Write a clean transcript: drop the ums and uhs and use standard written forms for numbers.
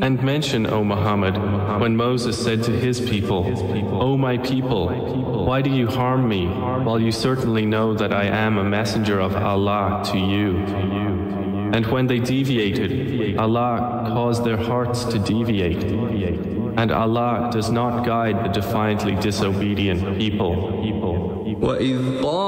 And mention, O Muhammad, when Moses said to his people, O my people, why do you harm me, while you certainly know that I am a messenger of Allah to you? And when they deviated, Allah caused their hearts to deviate. And Allah does not guide the defiantly disobedient people.